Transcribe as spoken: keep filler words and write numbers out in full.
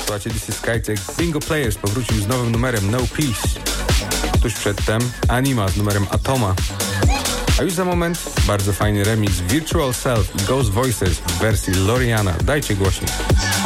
Słuchajcie, This is Skytech. Bingo Players powrócił z nowym numerem No Peace. Tuż przedtem Anima z numerem Atoma. A już za moment bardzo fajny remix Virtual Self i Ghost Voices w wersji Loriana. Dajcie głośniej.